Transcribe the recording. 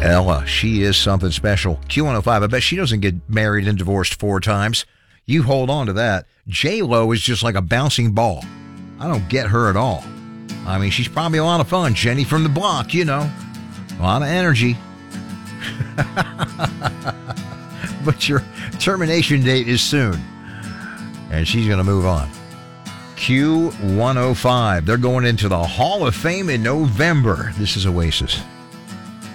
Ella, she is something special. Q105, I bet she doesn't get married and divorced 4 times. You hold on to that. J-Lo is just like a bouncing ball. I don't get her at all. I mean, she's probably a lot of fun. Jenny from the block, you know. A lot of energy. But your termination date is soon. And she's going to move on. Q105. They're going into the Hall of Fame in November. This is Oasis.